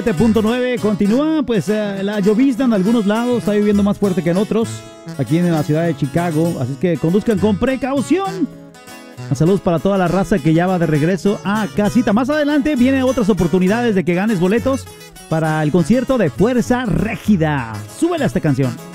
7.9 continúa pues la llovizna en algunos lados, está lloviendo más fuerte que en otros, aquí en la ciudad de Chicago, así que conduzcan con precaución. Saludos para toda la raza que ya va de regreso a casita. Más adelante vienen otras oportunidades de que ganes boletos para el concierto de Fuerza Régida. Súbele a esta canción.